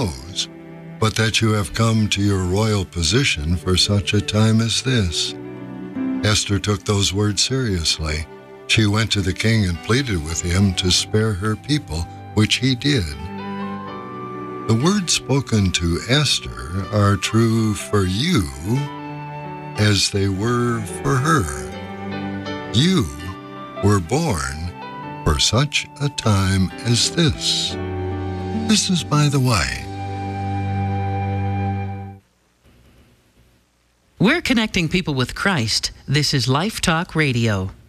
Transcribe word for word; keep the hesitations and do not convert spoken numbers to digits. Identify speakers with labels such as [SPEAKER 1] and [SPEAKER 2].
[SPEAKER 1] knows, but that you have come to your royal position for such a time as this." Esther took those words seriously. She went to the king and pleaded with him to spare her people, which he did. The words spoken to Esther are true for you as they were for her. You were born for such a time as this. This is by the way.
[SPEAKER 2] We're connecting people with Christ. This is Life Talk Radio.